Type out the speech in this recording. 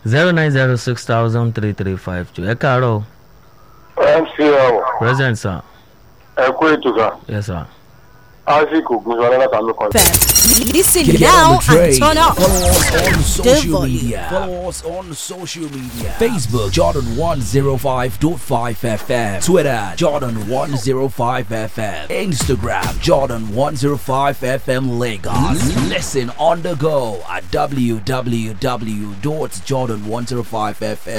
0906335 ẹ káàárọ̀. MCL Present sir. ẹ kú ètò sà. Yes sir. Isaac Ogunṣọlá látàmì kan. Listen Get now on the train. and turn up. Follow us on social volume. media. Follow us on social media. Facebook Jordan 105.5 FM. Twitter Jordan 105 FM. Instagram Jordan 105 FM Lagos. Listen on the go at www.jordan105fm.